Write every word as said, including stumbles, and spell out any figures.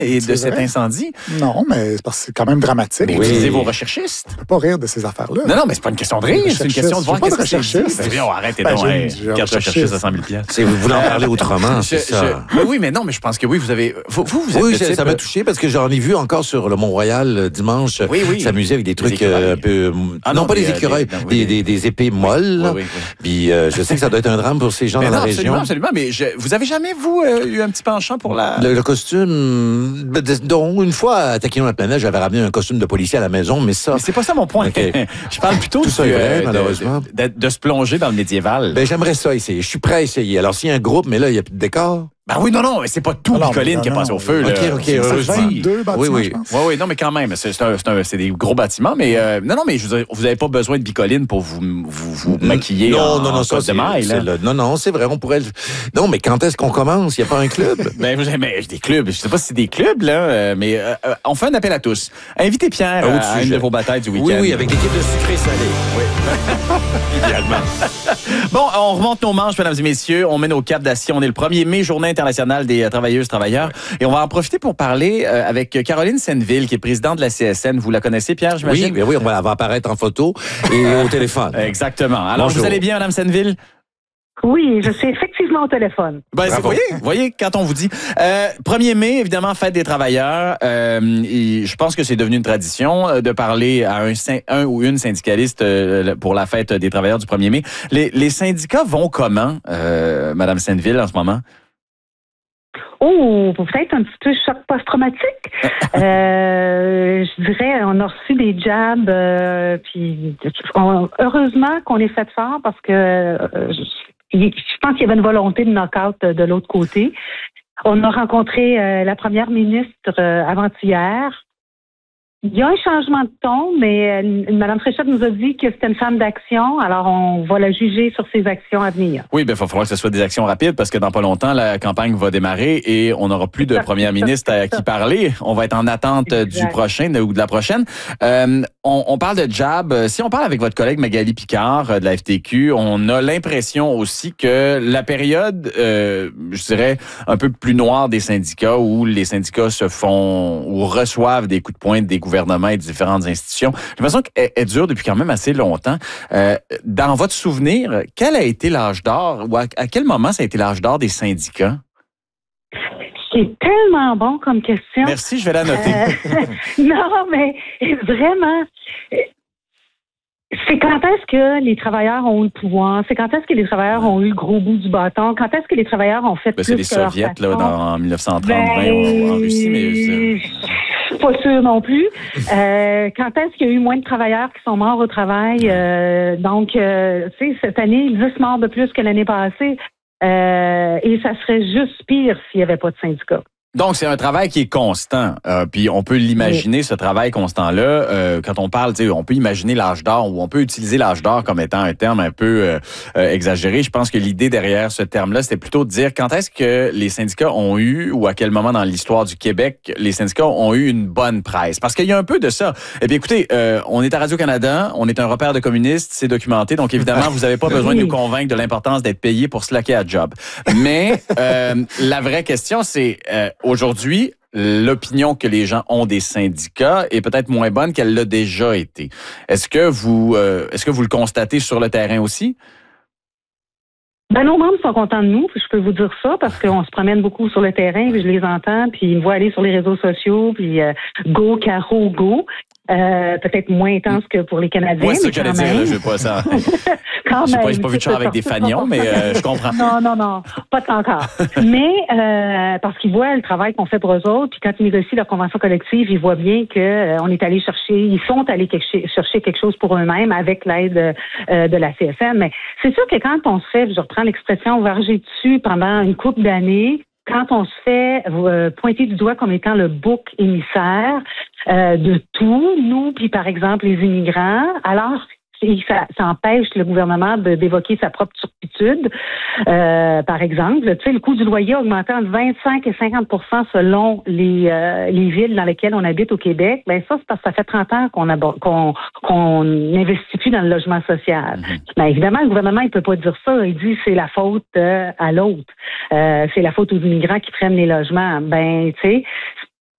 et C'est de cet vrai. incendie. Non, mais c'est parce que c'est quand même dramatique. Mais Oui. utilisez vos recherchistes. Je peux pas rire de ces affaires-là. Non, non, mais c'est pas une question de rire, c'est une question de voir J'ai pas qu'est-ce de que c'est. recherchiste. Ben, viens, arrêtez Ben, donc, j'ai- hey, j'ai un quatre recherchistes recherchiste. à cent mille piastres. C'est, vous voulez en parler autrement, c'est Je- ça. je- ben oui, mais non, mais je pense que oui, vous avez. Vous, vous, vous êtes Oui, le ça, type, ça m'a touché parce que j'en ai vu encore sur le Mont-Royal euh, dimanche Oui, oui. s'amuser avec des trucs écureuils. euh, un peu... Ah non, non, pas des, des euh, écureuils, des- non, des, oui, des, des épées molles. Oui, là. oui, oui. Puis euh, je sais que ça doit être un drame pour ces gens Mais dans non, la absolument, région. absolument. Mais je, vous avez jamais, vous, euh, eu un petit penchant pour la. Le, le costume... ben, dis- donc, une fois, à Taquillon la planète, j'avais ramené un costume de policier à la maison, mais ça... Mais c'est pas ça mon point. OK. Je parle plutôt Tout ça du, est vrai, euh, de- malheureusement. De, de, de se plonger dans le médiéval. Ben, j'aimerais ça essayer. Je suis prêt à essayer. Alors, s'il y a un groupe, mais là, il n'y a plus de décor. Ben oui, non, non, mais c'est pas tout Alors, Picoline non, qui est non, passé au non. feu. OK, là. OK, C'est heureusement. ça. vingt-deux bâtiments, Oui, oui. je pense. Oui, oui, non, mais quand même, c'est, c'est, un, c'est, un, c'est des gros bâtiments, mais euh, non, non, mais je veux dire, vous n'avez pas besoin de bicoline pour vous, vous, vous maquiller non, en, non, non, en ça, côte de c'est, maille. c'est Là. le- non, non, c'est vrai, on pourrait... le- Non, mais quand est-ce qu'on commence? Il n'y a pas un club? Ben, vous avez mais, des clubs, je sais pas si c'est des clubs, là, euh, mais euh, euh, on fait un appel à tous. Invitez Pierre Un autre à, à une sujet. de vos batailles du week-end. Oui, oui, avec l'équipe de sucré salé. Oui. Idéalement. Bon, on remonte nos manches, mesdames et messieurs. On met nos capes d'acier. On est le premier mai, Journée internationale des euh, travailleuses, travailleurs. Et on va en profiter pour parler euh, avec Caroline Senneville, qui est présidente de la C S N. Vous la connaissez, Pierre, j'imagine? Oui, mais oui, on va, elle va apparaître en photo et au téléphone. Exactement. Alors, Bonjour. vous allez bien, madame Senneville? Oui, je suis effectivement au téléphone. Ben, Bravo. vous voyez, vous voyez, quand on vous dit. Euh, premier mai, évidemment, fête des travailleurs. Euh, et je pense que c'est devenu une tradition euh, de parler à un, syn- un ou une syndicaliste euh, pour la fête des travailleurs du premier mai. Les, les syndicats vont comment, euh, madame Senneville, en ce moment? Oh, peut-être un petit peu choc post-traumatique. euh, je dirais, on a reçu des jabs, euh, puis on- heureusement qu'on est fait fort parce que euh, je, je pense qu'il y avait une volonté de knock-out de l'autre côté. On a rencontré euh, la première ministre euh, avant-hier. Il y a un changement de ton, mais euh, Mme Fréchette nous a dit que c'était une femme d'action, alors on va la juger sur ses actions à venir. Oui, ben, il va falloir que ce soit des actions rapides parce que dans pas longtemps, la campagne va démarrer et on n'aura plus de première ministre à qui parler. On va être en attente Exact. du prochain ou de la prochaine. Euh, on, on parle de jab. Si on parle avec votre collègue Magali Picard euh, de la F T Q, on a l'impression aussi que la période, euh, je dirais, un peu plus noire des syndicats où les syndicats se font ou reçoivent des coups de poing des gouvernements et des différentes institutions, j'ai l'impression qu'elle elle dure depuis quand même assez longtemps. Euh, dans votre souvenir, quel a été l'âge d'or ou à, à quel moment ça a été l'âge d'or des syndicats? C'est tellement bon comme question. Merci, je vais la noter. Euh, non, mais vraiment, euh, c'est quand est-ce que les travailleurs ont eu le pouvoir? C'est quand est-ce que les travailleurs ont eu le gros bout du bâton? Quand est-ce que les travailleurs ont fait Ben, plus c'est les que leur soviets là, façon? dans, en dix-neuf cent trente Ben, en, en Russie, mais je- je suis pas sûre non plus. Euh, quand est-ce qu'il y a eu moins de travailleurs qui sont morts au travail? Euh, donc, euh, tu sais, cette année, dix morts de plus que l'année passée. Euh, et ça serait juste pire s'il n'y avait pas de syndicat. Donc, c'est un travail qui est constant. Euh, puis, on peut l'imaginer, ce travail constant-là. Euh, quand on parle, tu sais, on peut imaginer l'âge d'or ou on peut utiliser l'âge d'or comme étant un terme un peu euh, euh, exagéré. Je pense que l'idée derrière ce terme-là, c'était plutôt de dire quand est-ce que les syndicats ont eu ou à quel moment dans l'histoire du Québec, les syndicats ont eu une bonne presse. Parce qu'il y a un peu de ça. Eh bien, écoutez, euh, on est à Radio-Canada, on est un repère de communistes, c'est documenté. Donc, évidemment, vous n'avez pas besoin de nous convaincre de l'importance d'être payé pour slacker à job. Mais euh, la vraie question, c'est... Euh, aujourd'hui, l'opinion que les gens ont des syndicats est peut-être moins bonne qu'elle l'a déjà été. Est-ce que vous, euh, est-ce que vous le constatez sur le terrain aussi? Ben, nos membres sont contents de nous, puis je peux vous dire ça, parce qu'on se promène beaucoup sur le terrain, puis je les entends, puis ils me voient aller sur les réseaux sociaux, puis euh, go, Caro, go. Euh, peut-être moins intense que pour les Canadiens. Moi, c'est ça mais que j'allais quand dire. même. Là, je veux pas ça. Quand J'ai même, pas, j'ai pas vu de char avec des fanions, mais euh, je comprends. Non, non, non, pas tant encore. Mais euh, parce qu'ils voient le travail qu'on fait pour eux autres, puis quand ils négocient leur convention collective, ils voient bien que euh, on est allé chercher, ils sont allés quelque, chercher quelque chose pour eux-mêmes avec l'aide euh, de la C S N. Mais c'est sûr que quand on se fait, je reprends l'expression, varger dessus pendant une couple d'années, quand on se fait euh, pointer du doigt comme étant le bouc émissaire euh, de tout, nous, puis par exemple les immigrants, alors ça, ça empêche le gouvernement de, d'évoquer sa propre turpitude. Euh, par exemple, tu sais, le coût du loyer a augmenté entre vingt-cinq et cinquante pour cent selon les, euh, les villes dans lesquelles on habite au Québec. Ben ça, c'est parce que ça fait trente ans qu'on aborde, qu'on, qu'on n'investit plus dans le logement social. Mm-hmm. Ben évidemment, le gouvernement, il peut pas dire ça. Il dit c'est la faute euh, à l'autre. Euh, c'est la faute aux immigrants qui prennent les logements. Ben, tu sais,